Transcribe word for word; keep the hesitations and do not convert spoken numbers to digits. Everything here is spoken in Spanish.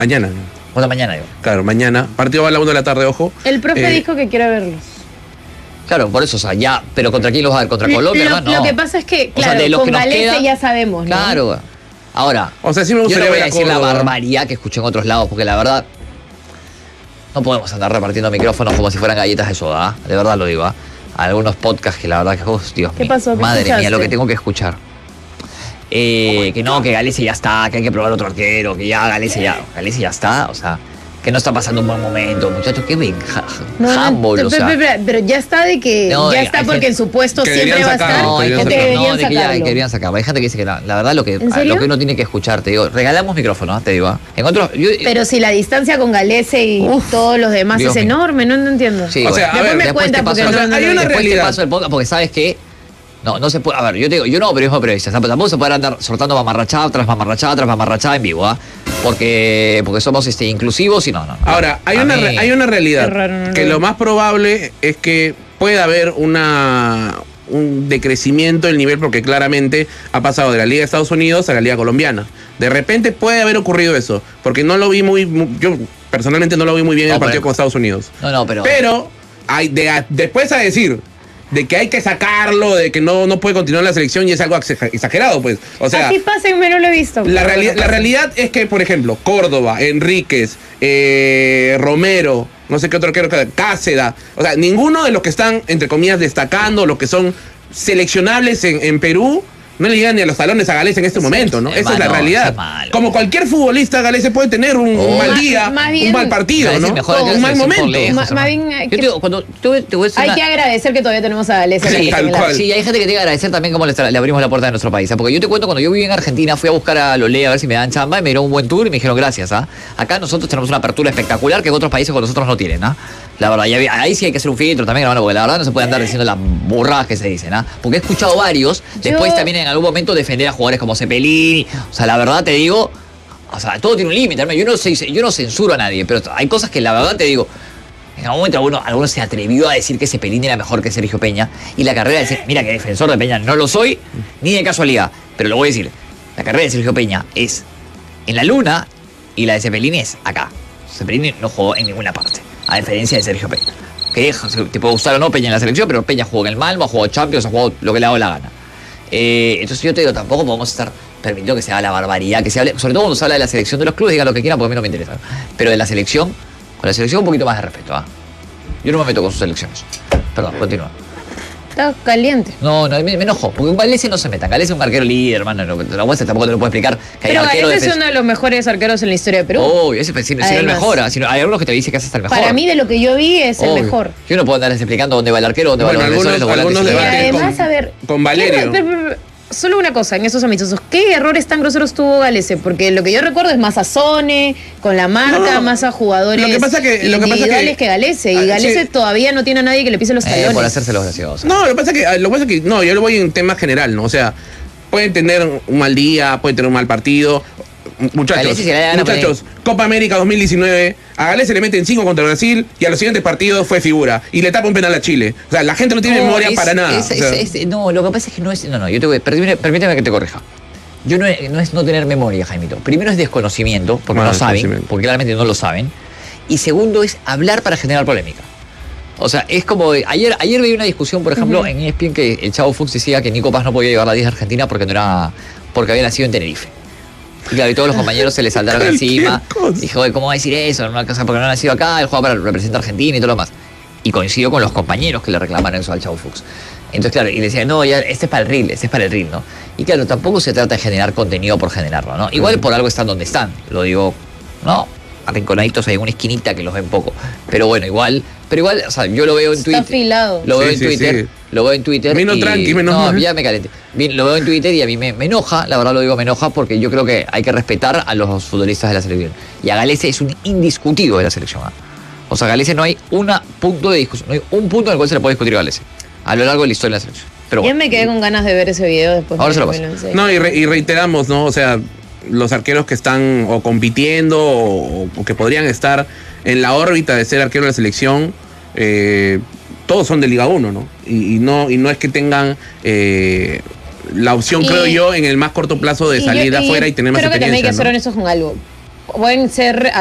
Mañana. Bueno, mañana digo. Claro, mañana. Partido va a la una de la tarde, ojo. El profe Eh, dijo que quiere verlos. Claro, por eso, o sea, ya, pero ¿contra quién los va a ver? ¿Contra Colombia, lo, hermano? lo No. que pasa es que, O sea, claro, de los con que nos Galese queda- ya sabemos, ¿no? Claro. Ahora, O sea, sí me yo gustaría no voy ver a a decir la Córdoba. barbaridad que escuché en otros lados, porque la verdad no podemos andar repartiendo micrófonos como si fueran galletas de soda, ¿ah? De verdad lo digo, ¿ah? Algunos podcasts que la verdad que, oh, Dios ¿Qué mío, pasó? ¿Qué madre escuchaste? mía, lo que tengo que escuchar. Eh, que no, que Galese ya está, que hay que probar otro arquero, que ya Galese ya, Galese ya está, o sea, que no está pasando un buen momento, muchachos, que ven, ja, No, no, handball, o pe- sea. pe- pe- pero ya está de que No, ya hay- está hay porque gente en su puesto que siempre deberían va a sacarlo, estar. No, hay deberían gente que, deberían no, de que ya sacarlo. que deberían sacarlo. Hay gente que dice que la, la verdad lo que, ¿En serio? lo que uno tiene que escuchar, te digo, regalamos micrófonos, ¿ah? Te digo, ¿ah? En otros, yo, Pero si la distancia con Galese y Uf, todos los demás Dios es mío. enorme, no, no entiendo. sí, O sea, a Después ver, me después cuenta te porque paso, no, o sea, no, hay no, una no. después te realidad. paso el podcast porque sabes que no, no se puede, a ver, yo te digo, yo no, periodismo de periodistas, tampoco se puede andar soltando mamarrachada tras mamarrachada tras mamarrachada en vivo, ¿ah? Porque, porque somos este, inclusivos y no, no. Ahora, hay A una, mí- re- hay una realidad. Qué raro, no lo que veo. lo más probable es que pueda haber una un decrecimiento del nivel porque claramente ha pasado de la Liga de Estados Unidos a la Liga Colombiana. De repente puede haber ocurrido eso, porque no lo vi muy, muy- yo personalmente no lo vi muy bien en No, el partido pero- con Estados Unidos. No, no, pero. Pero hay de, a- después a decir de que hay que sacarlo, de que no, no puede continuar la selección y es algo exa- exagerado, pues. O sea, Así pasa y me no lo he visto. la, pero reali- bueno. la realidad es que, por ejemplo, Córdoba, Enríquez, eh, Romero, no sé qué otro arquero, Cáceda, o sea, ninguno de los que están, entre comillas, destacando, los que son seleccionables en, en Perú, no le llegan ni a los talones a Galese en este momento, ¿no? es Esa es la malo, realidad. es malo. Como cualquier futbolista, Galese puede tener un, un Oh. mal Más- día, más bien- un mal partido, Galese ¿no? es mejor que la un mal selección por momento. lejos, Ma- más hermano. bien hay Yo que- te digo, cuando te, te voy a decir Hay una- que agradecer que todavía tenemos a Galese en la Sí, lista tal similar. cual. Sí, hay gente que tiene que agradecer también cómo le, le abrimos la puerta de nuestro país. ¿ah? Porque yo te cuento, cuando yo viví en Argentina, fui a buscar a Lolé a ver si me dan chamba y me dieron un buen tour y me dijeron gracias. ¿ah? Acá nosotros tenemos una apertura espectacular que en otros países con nosotros no tienen. ¿ah? La verdad, y había- ahí sí hay que hacer un filtro también, hermano, porque la verdad no se puede andar diciendo las burradas que se dicen. ¿ah? Porque he escuchado varios, después Yo- también en algún momento defender a jugadores como Cepelini. O sea, la verdad te digo, o sea, todo tiene un límite. hermano. Yo no, sé- yo no censuro a nadie, pero hay cosas que la verdad te digo. En algún momento alguno, alguno se atrevió a decir que Cepelini era mejor que Sergio Peña. Y la carrera de Sergio, mira que defensor de Peña no lo soy, ni de casualidad. Pero lo voy a decir. La carrera de Sergio Peña es en la luna y la de Cepelini es acá. Cepelini no jugó en ninguna parte, a diferencia de Sergio Peña. Que te puede gustar o no Peña en la selección, pero Peña jugó en el Malmo, ha jugado Champions, ha jugado lo que le ha dado la gana. Eh, entonces yo te digo, tampoco podemos estar permitiendo que se haga la barbaridad, que se hable, sobre todo cuando se habla de la selección de los clubes, digan lo que quieran porque a mí no me interesa. Pero de la selección, con la selección un poquito más de respeto. ¿ah? Yo no me meto con sus selecciones. Perdón, continúa. Está caliente. No, no, me, me enojo, porque un Galese no se meta. Galese es un arquero líder, hermano. No, la West tampoco te lo puedo explicar. Que hay Pero arquero Galese es defens- uno de los mejores arqueros en la historia de Perú. Oh, ese si, si no el Además. mejor. ¿ah? Si no- hay algunos que te dicen que hace hasta el mejor. Para mí, de lo que yo vi, es el Obvio. mejor. Yo no puedo andarles explicando dónde va el arquero, dónde Bueno, van los algunos- defensores, los volantes. algunos y los debaten Y volantes. además, a ver. con Valerio. ¿qué- pero- pero- pero- Solo una cosa en esos amistosos. ¿Qué errores tan groseros tuvo Galese? Porque lo que yo recuerdo es más a Sone, con la marca, No, no. más a jugadores Lo que pasa que- lo que pasa que- individuales que Galese. Ah, Y Galese sí. todavía no tiene a nadie que le pise los Eh, talones. por hacerse los graciosos. No, lo que pasa es que, lo que pasa es que, no, yo lo voy en tema general, ¿no? O sea, pueden tener un mal día, pueden tener un mal partido. Muchachos, Galese, si le da gana, muchachos, Copa América dos mil diecinueve, a Galese le meten cinco contra Brasil y a los siguientes partidos fue figura y le tapa un penal a Chile. O sea, la gente no tiene No, memoria es- para nada. es- o sea. es- es- no, lo que pasa es que no es. No, no, yo te voy. Permíteme, permíteme que te corrija. Yo no, no es no tener memoria, Jaimito. Primero es desconocimiento, porque Ah, no saben, desconocimiento. porque claramente no lo saben. Y segundo es hablar para generar polémica. O sea, es como. Ayer, ayer veía una discusión, por ejemplo, en E S P N que el Chavo Fuchs decía que Nico Paz no podía llevar la diez de Argentina porque no era. Porque había nacido en Tenerife. Y claro, y todos los compañeros se le saltaron Cualquier encima. cosa. Dijo, ¿cómo va a decir eso? Una cosa porque no ha nacido acá, él juega para representar a Argentina y todo lo más. Y coincidió con los compañeros que le reclamaron eso al Chavo Fuchs. Entonces, claro, y le decían, no, ya, este es para el reel, este es para el reel, ¿no? Y claro, tampoco se trata de generar contenido por generarlo, ¿no? Igual por algo están donde están, lo digo, ¿no? Arrinconaditos ahí en una esquinita que los ven poco. Pero bueno, igual, pero igual, o sea, yo lo veo en Está Twitter. afilado. Lo veo Sí, en sí, Twitter, sí. lo veo en Twitter. Vino y- tranqui, menos no, mal. ya me calenté. Vin- Lo veo en Twitter y a mí me, me enoja, la verdad lo digo, me enoja porque yo creo que hay que respetar a los futbolistas de la selección. Y a Galese es un indiscutido de la selección. ¿ah? O sea, a Galese no hay un punto de discusión, no hay un punto en el cual se le puede discutir a Galese a lo largo de la historia de la selección. Pero Ya bueno, me quedé con ganas de ver ese video después. Ahora de se lo que paso. me lancé. No, y, re- y reiteramos, ¿no? O sea, los arqueros que están o compitiendo o, o que podrían estar en la órbita de ser arquero de la selección, eh, todos son de Liga uno, ¿no? Y, y no y no es que tengan eh, la opción, Y- creo yo, en el más corto plazo de Y salir yo- afuera y tener más creo que también hay que experiencia, ser ¿no? honestos con algo. pueden ser